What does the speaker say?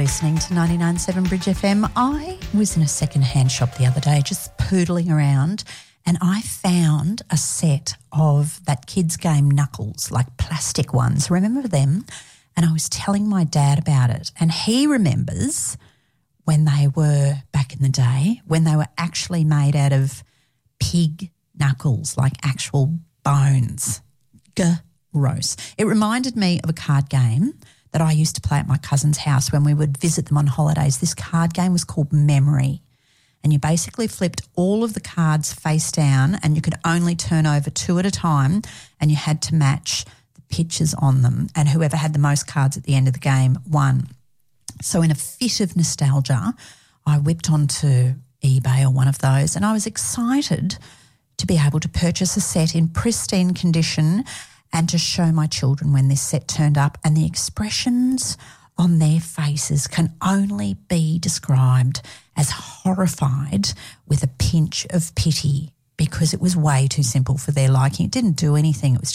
listening to 99.7 Bridge FM. I was in a second-hand shop the other day just poodling around and I found a set of that kids' game Knuckles, like plastic ones. Remember them? And I was telling my dad about it and he remembers when they were, back in the day, when they were actually made out of pig knuckles, like actual bones. Gross. It reminded me of a card game that I used to play at my cousin's house when we would visit them on holidays. This card game was called Memory, and you basically flipped all of the cards face down and you could only turn over two at a time and you had to match the pictures on them, and whoever had the most cards at the end of the game won. So in a fit of nostalgia, I whipped onto eBay or one of those and I was excited to be able to purchase a set in pristine condition and to show my children when this set turned up, and the expressions on their faces can only be described as horrified with a pinch of pity because it was way too simple for their liking. It didn't do anything. It was